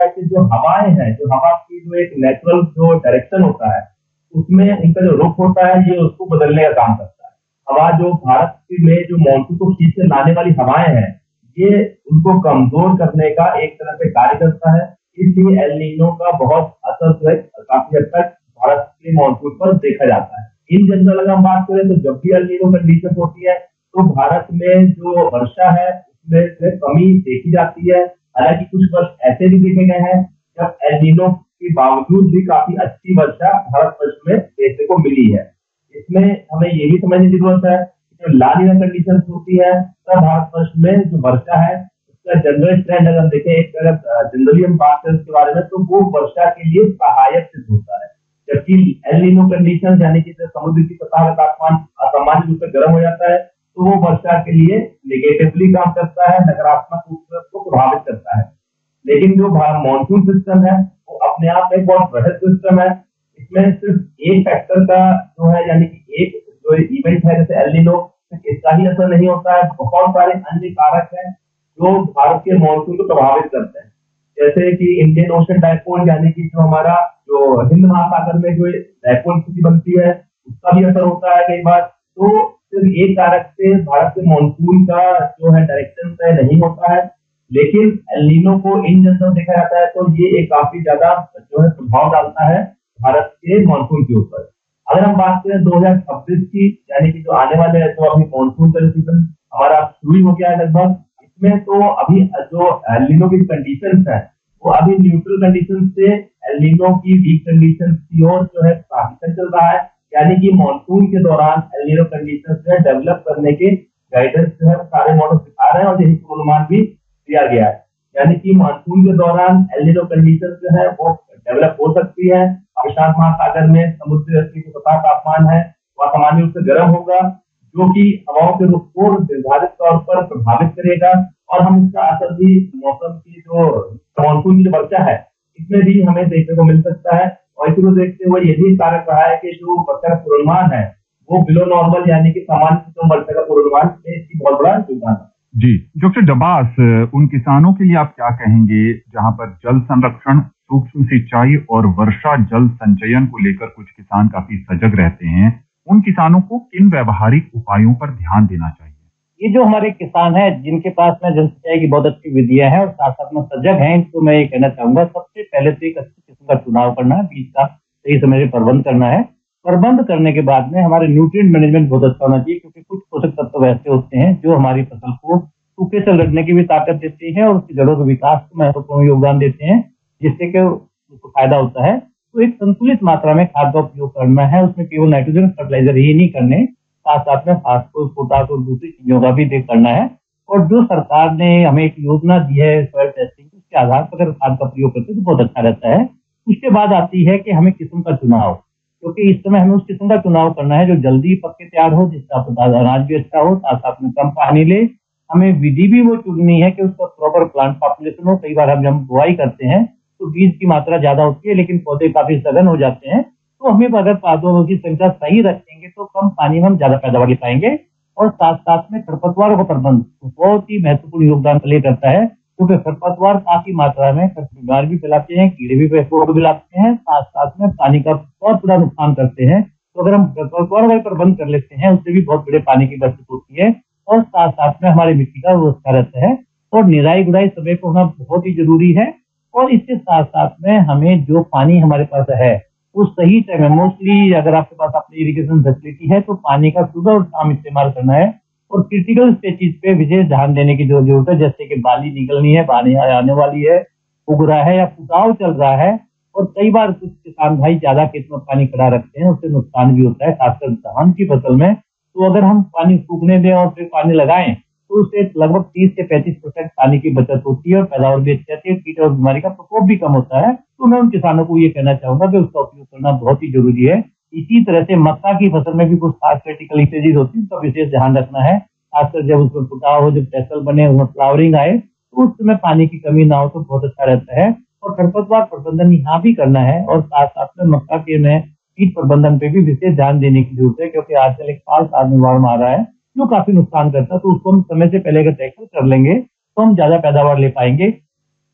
कि जो हवाएं हैं, जो हवा की जो एक नेचुरल जो डायरेक्शन होता है, उसमें उनका जो रुख होता है, ये उसको बदलने का काम करता है। हवा जो भारत में जो मानसून को खींच के लाने वाली हवाएं हैं, ये उनको कमजोर करने का एक तरह से कार्य करता है। इसलिए एल नीनो का बहुत असर जो है काफी हद तक भारत के मानसून पर देखा जाता है। इन जनरल अगर हम बात करें तो जब भी एल नीनो कंडीशन होती है तो भारत में जो वर्षा है उसमें से कमी देखी जाती है। हालांकि कुछ वर्ष ऐसे भी देखे गए हैं जब एल नीनो के बावजूद भी काफी अच्छी वर्षा भारतवर्ष में देखने को मिली है। इसमें हमें ये भी समझने की जरूरत है कि जो ला नीना कंडीशन होती है तब भारतवर्ष में जो वर्षा है उसका जनरल ट्रेंड अगर हम देखें, एक अगर जनरली हम बात करें उसके बारे में, तो वो वर्षा के लिए सहायक सिद्ध होता है। जबकि एल नीनो कंडीशन यानी कि जब समुद्र की सतह का तापमान असामान्य रूप से गर्म हो जाता है तो वो वर्षा के लिए नेगेटिवली काम करता है, नकारात्मक रूप से उसको प्रभावित करता है। लेकिन जो मानसून सिस्टम है वो अपने आप में एक बहुत बृहद सिस्टम है। इसमें सिर्फ एक फैक्टर का जो है यानी कि एक जो इवेंट है जैसे एल नीनो, इसका ही असर नहीं होता है। बहुत सारे अन्य कारक हैं जो भारत के मानसून को प्रभावित करते हैं, जैसे कि इंडियन ओशन डायपोल यानी कि जो हमारा जो हिंद महासागर में जो डायपोल स्थिति बनती है उसका भी असर होता है कई बार। तो सिर्फ एक कारक से भारत के मानसून का जो है डायरेक्शन तय नहीं होता है। लेकिन एल नीनो को इन जनरल देखा जाता है तो ये एक काफी ज्यादा जो है प्रभाव डालता है भारत के मानसून के ऊपर। अगर हम बात करें 2026 की, यानी कि जो आने वाले है तो अभी मानसून का सीजन हमारा शुरू हो गया है लगभग, इसमें तो अभी जो एल नीनो की कंडीशन है वो अभी न्यूट्रल कंडीशन से एल नीनो की वीक कंडीशन की ओर जो है ट्रांजिशन चल रहा है। यानी कि मानसून के दौरान एल नीनो कंडीशन जो है डेवलप करने के गाइडेंस जो है सारे मॉडल दिखा रहे हैं और यही पूर्वानुमान भी दिया गया है। यानी कि मानसून के दौरान एल नीनो कंडीशन जो है वो डेवलप हो सकती है। प्रशांत महासागर में समुद्र की जो सतह तापमान है वह सामान्य रूप से गर्म होगा, जो कि हवाओं के रुख को निर्धारित तौर पर प्रभावित करेगा। और हम इसका असर भी मौसम की जो मानसून की जो वर्षा है इसमें भी हमें देखने को मिल सकता है। और इसी को देखते हुए ये भी कारक रहा है कि जो वर्षा का पूर्वानुमान है वो बिलो नॉर्मल यानी कि सामान्य से कम वर्षा का पूर्वानुमान में इसकी बहुत बड़ा योगदान है। जी डॉक्टर डबास, उन किसानों के लिए आप क्या कहेंगे जहां पर जल संरक्षण, सूक्ष्म सिंचाई और वर्षा जल संचयन को लेकर कुछ किसान काफी सजग रहते हैं? उन किसानों को किन व्यवहारिक उपायों पर ध्यान देना चाहिए? ये जो हमारे किसान हैं जिनके पास में जल सिंचाई की बहुत अच्छी विधियां हैं और साथ साथ में सजग हैं, इनको मैं ये कहना चाहूंगा, सबसे पहले तो एक अच्छी किस्म का चुनाव करना है, बीज का सही समय पर प्रबंध करना है। प्रबंध करने के बाद में हमारे न्यूट्रिएंट मैनेजमेंट बहुत अच्छा होना चाहिए, क्योंकि कुछ पोषक तत्व ऐसे होते हैं जो हमारी फसल को सूखे से लड़ने की भी ताकत देते हैं और उसकी जड़ों के विकास को महत्वपूर्ण योगदान देते हैं, जिससे कि उसको फायदा होता है। तो एक संतुलित मात्रा में खाद का उपयोग करना है, उसमें केवल नाइट्रोजन फर्टिलाइजर ही नहीं करने, साथ साथ में फास्फोरस, पोटाश और दूसरी चीजों का भी देख करना है। और जो सरकार ने हमें एक योजना दी है सॉइल टेस्टिंग, उसके आधार पर अगर खाद का प्रयोग करते हैं तो बहुत अच्छा रहता है। उसके बाद आती है कि हमें किस्म का चुनाव, क्योंकि इस समय हमें उस किस्म का चुनाव करना है जो जल्दी पक के तैयार हो, जिसका अनाज भी अच्छा हो, साथ साथ में कम पानी ले। हमें विधि भी वो चुननी है कि उसका प्रॉपर प्लांट पॉपुलेशन हो। कई बार हम जब बुआई करते हैं तो बीज की मात्रा ज्यादा होती है लेकिन पौधे काफी सघन हो जाते हैं। तो हमें अगर पौधों की संख्या सही रखेंगे तो कम पानी में हम ज्यादा पैदावार ले पाएंगे। और साथ साथ में खरपतवारों का प्रबंध बहुत ही महत्वपूर्ण योगदान प्ले करता है, क्योंकि खरपतवार काफी मात्रा में बीमार भी फैलाते हैं, कीड़े भी फैलाते हैं, साथ साथ में पानी का बहुत बड़ा नुकसान करते हैं। तो अगर हम खरपतवार का प्रबंध कर लेते हैं उससे भी बहुत बड़े पानी की बचत होती है और साथ साथ में हमारी मिट्टी का व्यवस्था रहता है। और निराई गुड़ाई समय पर होना बहुत ही जरूरी है। और इसके साथ साथ में हमें जो पानी हमारे पास है वो सही टाइम है, मोस्टली अगर आपके पास अपनी इरिगेशन फैसिलिटी है तो पानी का सुबह और शाम इस्तेमाल करना है। और क्रिटिकल स्टेजेस पे विशेष ध्यान देने की जो जरूरत है, जैसे कि बाली निकलनी है, पानी आने वाली है, उग रहा है या फुटाव चल रहा है। और कई बार कुछ किसान भाई ज्यादा खेत में पानी खड़ा रखते हैं, उससे नुकसान भी होता है, खासकर धान की फसल में। तो अगर हम पानी सूखने दें और फिर पानी लगाएं तो उससे लगभग 30 से 35% पानी की बचत होती है और पैदावार भी अच्छी आती है, कीट और बीमारी का प्रकोप भी कम होता है। तो मैं उन किसानों को ये कहना चाहूंगा कि उसका उपयोग करना बहुत ही जरूरी है। इसी तरह से मक्का की फसल में भी कुछ खास क्रिटिकल स्टेजेस होती है, उसका विशेष ध्यान रखना है, खासकर जब उसमें फुटाव हो, जब फैसल बने, उसमें फ्लावरिंग आए तो उस समय पानी की कमी ना हो तो बहुत अच्छा रहता है। और खरपतवार प्रबंधन यहाँ भी करना है और साथ साथ में मक्का के में कीट प्रबंधन पे भी विशेष ध्यान देने की जरूरत है, क्योंकि आजकल एक फाल्स आर्मीवार्म आ रहा है जो काफी नुकसान करता है। तो उसको हम समय से पहले अगर टैकल कर लेंगे तो हम ज्यादा पैदावार ले पाएंगे।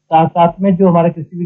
साथ साथ में जो हमारा किसी भी